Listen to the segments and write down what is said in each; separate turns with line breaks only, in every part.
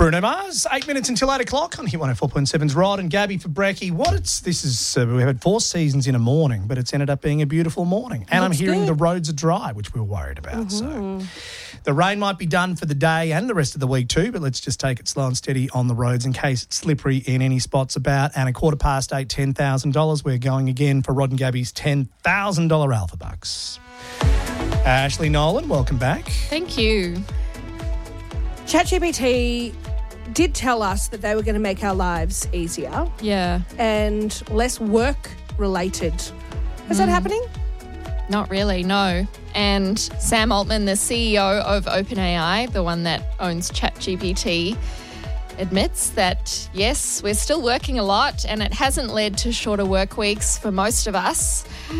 Bruno Mars, 8 minutes until 8 o'clock on Hit 104.7's Rod and Gabby for brekkie. We've had 4 seasons in a morning, but it's ended up being a beautiful morning. And I'm hearing the roads are dry, which we were worried about. So the rain might be done for the day and the rest of the week too, but let's just take it slow and steady on the roads in case it's slippery in any spots about. And 8:15, $10,000. We're going again for Rod and Gabby's $10,000 Alpha Bucks. Ashley Nolan, welcome back.
Thank you.
ChatGPT did tell us that they were going to make our lives easier.
Yeah.
And less work-related. Is that happening?
Not really, no. And Sam Altman, the CEO of OpenAI, the one that owns ChatGPT, admits that, yes, we're still working a lot and it hasn't led to shorter work weeks for most of us. I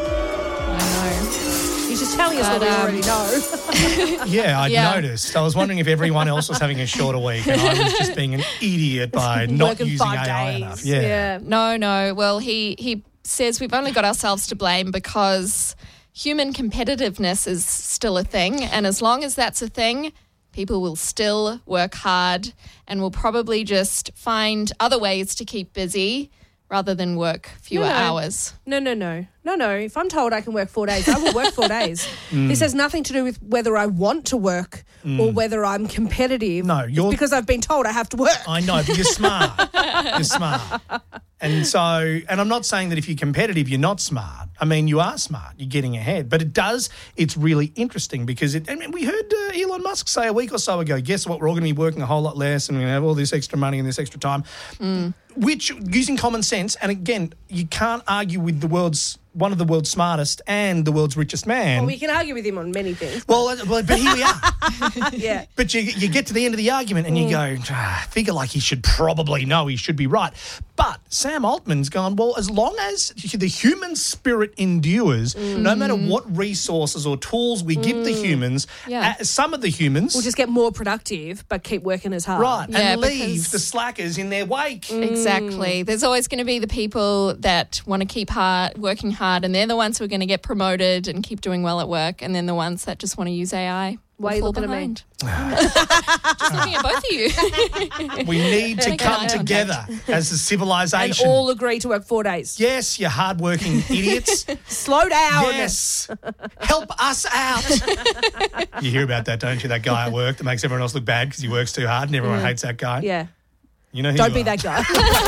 know.
He's just telling us what we already know.
Yeah, I'd noticed. I was wondering if everyone else was having a shorter week and I was just being an idiot by not
Working
using
5
AI
days.
enough. Yeah.
No. Well, he says we've only got ourselves to blame because human competitiveness is still a thing. And as long as that's a thing, people will still work hard and will probably just find other ways to keep busy rather than work fewer hours.
No. If I'm told I can work 4 days, I will work 4 days. This has nothing to do with whether I want to work or whether I'm competitive.
No,
it's because I've been told I have to work.
I know, but you're smart. You're smart. And I'm not saying that if you're competitive, you're not smart. I mean, you are smart. You're getting ahead. But it's really interesting because we heard Elon Musk say a week or so ago, guess what, we're all going to be working a whole lot less and we're going to have all this extra money and this extra time. Which, using common sense, and again, you can't argue with one of the world's smartest and the world's richest man.
Well, we can argue with him on many things.
Well, but here we are.
Yeah.
But you get to the end of the argument and you go, I figure like he should probably know, he should be right. But Sam Altman's gone, well, as long as the human spirit endures, no matter what resources or tools we give the humans, some of the humans
will just get more productive but keep working as hard.
Right, and leave the slackers in their wake.
Exactly. There's always going to be the people that want to keep working hard, and they're the ones who are going to get promoted and keep doing well at work, and then the ones that just want to use AI.
Why are you looking
behind. Just looking at both of you.
We need to come together as a civilization.
And all agree to work 4 days.
Yes, you hardworking idiots.
Slow down.
Yes. Help us out. You hear about that, don't you? That guy at work that makes everyone else look bad because he works too hard and everyone hates that guy.
Yeah.
You know who
Don't
you
be
are.
that guy.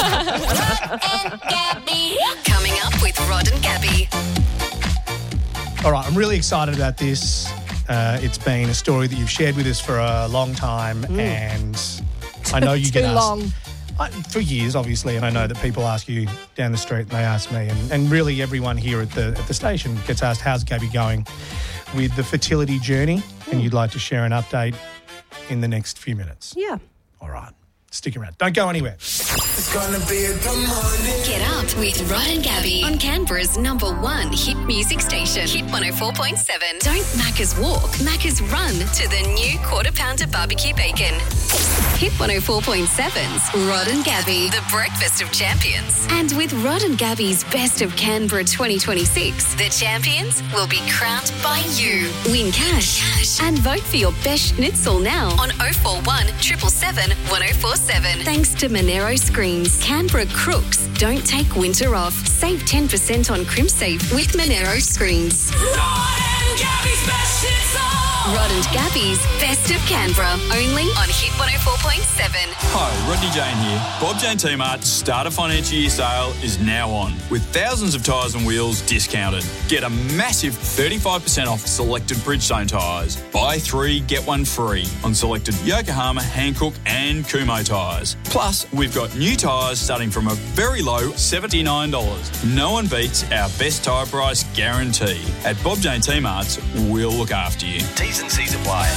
Coming up with Rod and Gabby.
All right, I'm really excited about this. It's been a story that you've shared with us for a long time, and I know you get asked.
Too long.
For years, obviously, and I know that people ask you down the street and they ask me, and really everyone here at the station gets asked, how's Gabby going with the fertility journey? And you'd like to share an update in the next few minutes.
Yeah.
All right. Stick around. Don't go anywhere.
It's gonna be a good morning.
Get up with Rod and Gabby on Canberra's #1 hit music station, Hit 104.7. Don't Macca's walk, Macca's run to the new Quarter Pounder barbecue bacon. Hit 104.7's Rod and Gabby, the breakfast of champions. And with Rod and Gabby's Best of Canberra 2026, the champions will be crowned by you. Win cash and vote for your best schnitzel now on 041 777 1047. Thanks to Monero Screens, Canberra crooks don't take winter off. Save 10% on CrimSafe with Monero Screens.
Rod and Gabby's best hits on.
Rod and Gabby's Best of Canberra, only on Hit 104.7.
Hi, Rodney Jane here. Bob Jane T-Mart's Starter Financial Year sale is now on, with thousands of tyres and wheels discounted. Get a massive 35% off selected Bridgestone tyres. Buy 3, get 1 free on selected Yokohama, Hankook and Kumho tyres. Plus, we've got new tyres starting from a very low $79. No one beats our best tyre price guarantee. At Bob Jane T-Mart's, we'll look after you.
T's and C's apply.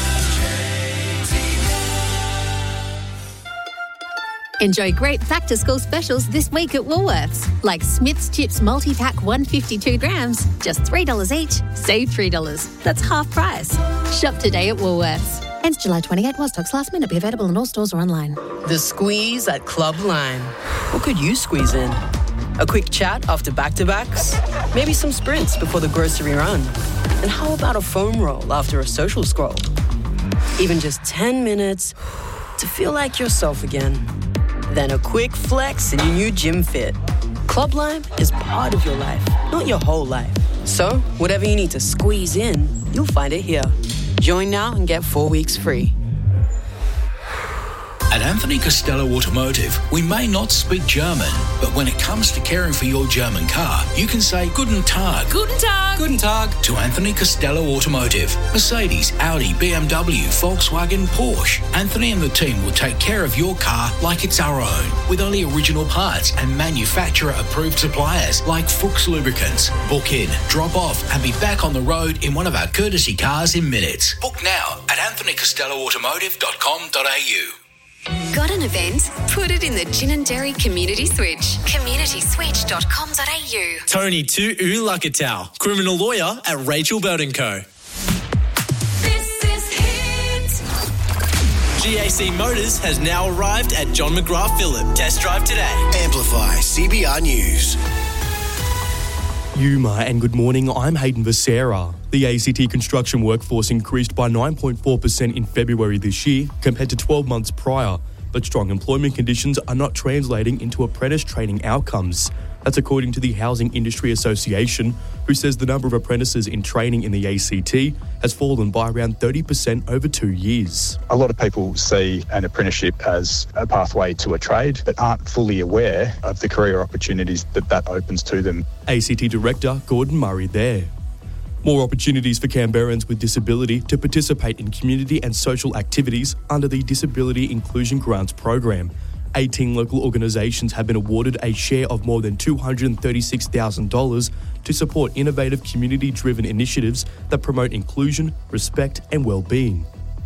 Enjoy great back-to-school specials this week at Woolworths, like Smith's Chips multi-pack 152 grams, just $3 each. Save $3. That's half price. Shop today at Woolworths. Ends July 28. While stocks last minute. Be available in all stores or online.
The squeeze at Club Lime. What could you squeeze in? A quick chat after back-to-backs? Maybe some sprints before the grocery run? And how about a foam roll after a social scroll? Even just 10 minutes to feel like yourself again. Then a quick flex in your new gym fit. Club Lime is part of your life, not your whole life. So, whatever you need to squeeze in, you'll find it here. Join now and get 4 weeks free.
At Anthony Costello Automotive, we may not speak German, but when it comes to caring for your German car, you can say Guten Tag.
Guten Tag.
Guten Tag to Anthony Costello Automotive. Mercedes, Audi, BMW, Volkswagen, Porsche. Anthony and the team will take care of your car like it's our own, with only original parts and manufacturer-approved suppliers like Fuchs Lubricants. Book in, drop off, and be back on the road in one of our courtesy cars in minutes. Book now at anthonycostelloautomotive.com.au.
Got an event? Put it in the Gin and Dairy Community Switch. communityswitch.com.au.
Tony Tu Ulakatau, criminal lawyer at Rachel Belt & Co.
This is Hit.
GAC Motors has now arrived at John McGrath Phillip. Test drive today.
Amplify CBR News.
Yuma and good morning, I'm Hayden Becerra. The ACT construction workforce increased by 9.4% in February this year compared to 12 months prior, but strong employment conditions are not translating into apprentice training outcomes. That's according to the Housing Industry Association, who says the number of apprentices in training in the ACT has fallen by around 30% over 2 years.
A lot of people see an apprenticeship as a pathway to a trade, but aren't fully aware of the career opportunities that opens to them.
ACT Director Gordon Murray there. More opportunities for Canberrans with disability to participate in community and social activities under the Disability Inclusion Grants program. 18 local organisations have been awarded a share of more than $236,000 to support innovative community-driven initiatives that promote inclusion, respect and well-being.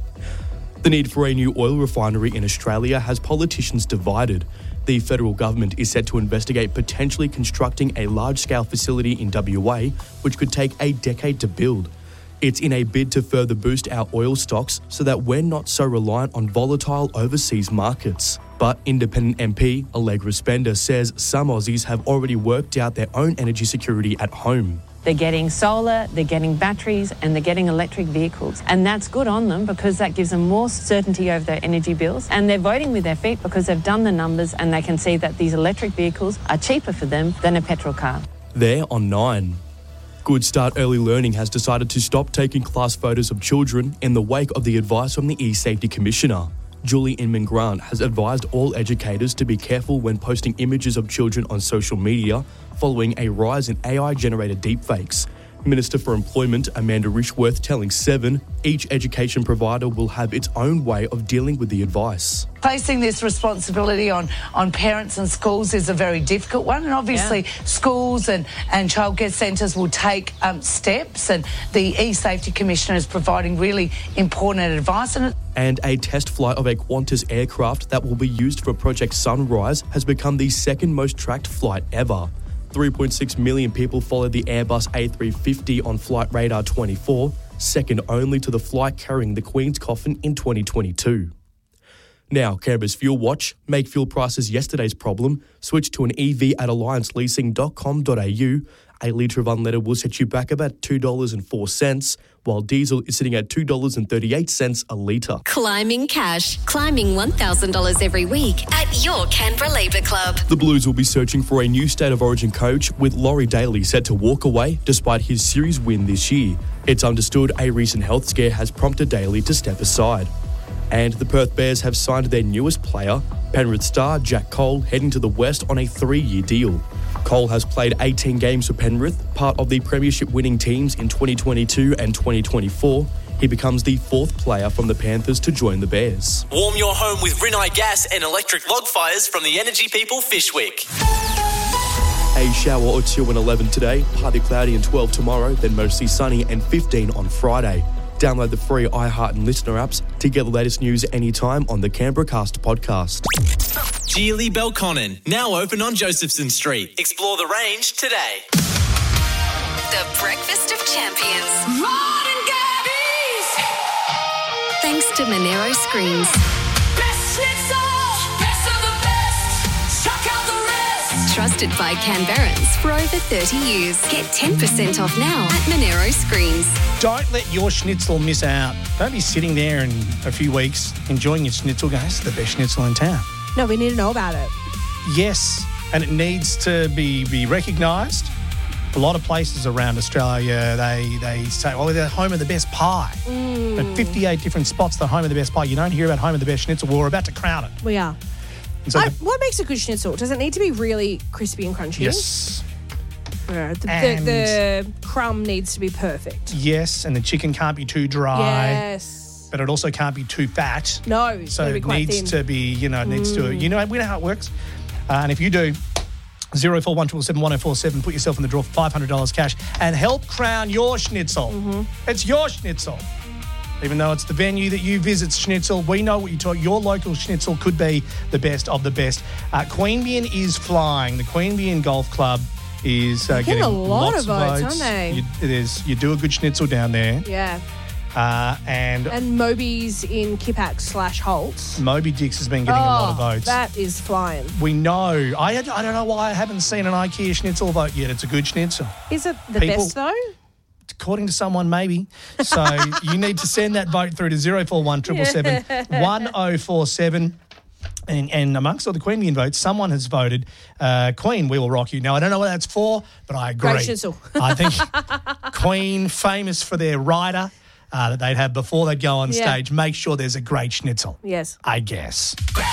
The need for a new oil refinery in Australia has politicians divided. The federal government is set to investigate potentially constructing a large-scale facility in WA, which could take a decade to build. It's in a bid to further boost our oil stocks so that we're not so reliant on volatile overseas markets. But independent MP Allegra Spender says some Aussies have already worked out their own energy security at home.
They're getting solar, they're getting batteries, and they're getting electric vehicles. And that's good on them because that gives them more certainty over their energy bills. And they're voting with their feet because they've done the numbers and they can see that these electric vehicles are cheaper for them than a petrol car.
They're on 9. Good Start Early Learning has decided to stop taking class photos of children in the wake of the advice from the E-Safety Commissioner. Julie Inman Grant has advised all educators to be careful when posting images of children on social media following a rise in AI-generated deepfakes. Minister for Employment Amanda Rishworth telling Seven each education provider will have its own way of dealing with the advice.
Placing this responsibility on parents and schools is a very difficult one, and obviously schools and childcare centres will take steps, and the E-Safety Commissioner is providing really important advice.
And a test flight of a Qantas aircraft that will be used for Project Sunrise has become the second most tracked flight ever. 3.6 million people followed the Airbus A350 on Flight Radar 24, second only to the flight carrying the Queen's coffin in 2022. Now, Canberra's Fuel Watch. Make fuel prices yesterday's problem. Switch to an EV at allianceleasing.com.au. A litre of unleaded will set you back about $2.04, while diesel is sitting at $2.38 a litre.
Climbing cash. Climbing $1,000 every week at your Canberra Labour Club.
The Blues will be searching for a new State of Origin coach, with Laurie Daly set to walk away despite his series win this year. It's understood a recent health scare has prompted Daly to step aside. And the Perth Bears have signed their newest player, Penrith star Jack Cole, heading to the West on a 3-year deal. Cole has played 18 games for Penrith, part of the premiership winning teams in 2022 and 2024. He becomes the 4th player from the Panthers to join the Bears.
Warm your home with Rinnai gas and electric log fires from the Energy People Fishwick.
A shower or 2 and 11 today, partly cloudy and 12 tomorrow, then mostly sunny and 15 on Friday. Download the free iHeart and Listener apps to get the latest news anytime on the Canberra Cast podcast.
Geely Belconnen, now open on Josephson Street. Explore the range today.
The Breakfast of Champions.
Rod and Gabby's.
Thanks to Monero Screens.
Best schnitzel. Best of the best. Chuck out the rest.
Trusted by Canberrans for over 30 years. Get 10% off now at Monero Screens.
Don't let your schnitzel miss out. Don't be sitting there in a few weeks enjoying your schnitzel, guys. The best schnitzel in town.
No, we need to know about it.
Yes, and it needs to be recognised. A lot of places around Australia, they say, oh, they're home of the best pie. At 58 different spots, the home of the best pie. You don't hear about home of the best schnitzel. Well, we're about to crown it.
We are.
And so
What makes a good schnitzel? Does it need to be really crispy and crunchy?
yes.
The crumb needs to be perfect.
Yes, and the chicken can't be too dry.
Yes.
But it also can't be too fat.
No, it's
So
got to be
it
quite
needs
thin.
to be, we know how it works. And if you do, 0417771047, put yourself in the draw for $500 cash and help crown your schnitzel. It's your schnitzel. Even though it's the venue that you visit, schnitzel, we know what you talk. Your local schnitzel could be the best of the best. Queanbeyan is flying. The Queanbeyan Golf Club is getting
a lot
lots
of votes, aren't they?
You do a good schnitzel down there.
Yeah.
And
Moby's in Kippax/Holtz.
Moby Dix has been getting a lot of votes.
That is flying.
We know. I don't know why I haven't seen an IKEA schnitzel vote yet. It's a good schnitzel.
Is it the
People-
best, though?
According to someone, maybe. So you need to send that vote through to 041777 1047. And amongst all the Queanbeyan votes, someone has voted Queen, We Will Rock You. Now, I don't know what that's for, but I agree.
Great schnitzel.
I think Queen, famous for their rider that they'd have before they'd go on
Yeah.
stage, make sure there's a great schnitzel.
Yes.
I guess.